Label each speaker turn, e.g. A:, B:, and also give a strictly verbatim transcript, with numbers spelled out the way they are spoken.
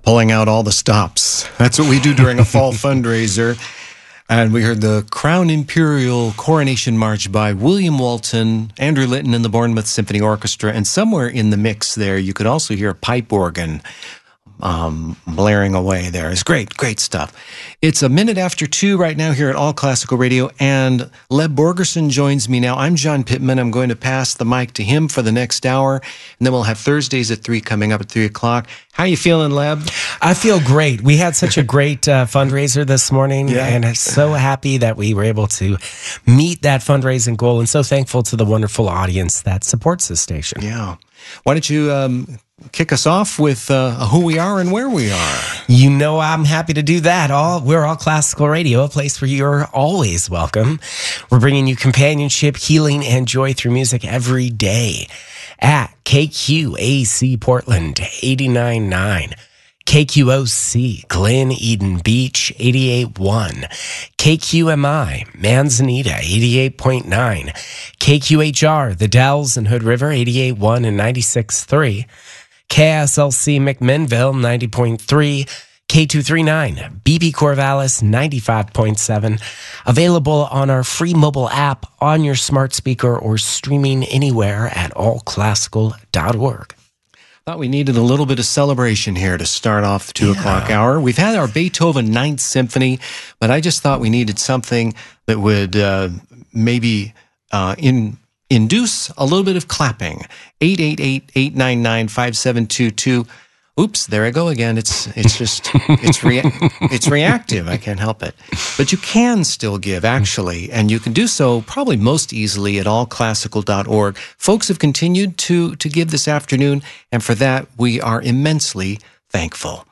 A: pulling out all the stops. That's what we do during a fall fundraiser. And we heard the Crown Imperial Coronation March by William Walton, Andrew Litton, and the Bournemouth Symphony Orchestra. And somewhere in the mix there, you could also hear a pipe organ um, blaring away there. It's great, great stuff. It's a minute after two right now here at All Classical Radio, and Leb Borgerson joins me now. I'm John Pittman. I'm going to pass the mic to him for the next hour, and then we'll have Thursdays at three coming up at three o'clock. How you feeling, Leb?
B: I feel great. We had such a great uh, fundraiser this morning, yeah. and I'm so happy that we were able to meet that fundraising goal, and so thankful to the wonderful audience that supports this station.
A: Yeah. Why don't you um, kick us off with uh, who we are and where we are?
B: You know, I'm happy to do that. All We're All Classical Radio, a place where you're always welcome. We're bringing you companionship, healing, and joy through music every day at K Q A C Portland eighty-nine point nine, K Q O C Glen Eden Beach eighty-eight point one, K Q M I Manzanita eighty-eight point nine, K Q H R The Dells and Hood River eighty-eight point one and ninety-six point three, K S L C McMinnville ninety point three, K two thirty-nine B B Corvallis ninety-five point seven, available on our free mobile app, on your smart speaker, or streaming anywhere at all classical dot org.
A: Thought we needed a little bit of celebration here to start off the two yeah. o'clock hour. We've had our Beethoven Ninth Symphony, but I just thought we needed something that would uh, maybe uh, in, induce a little bit of clapping. eight eight eight, eight nine nine, five seven two two. Oops, there I go again. It's it's just it's rea- it's reactive. I can't help it. But you can still give, actually, and you can do so probably most easily at all classical dot org. Folks have continued to to give this afternoon, and for that we are immensely thankful.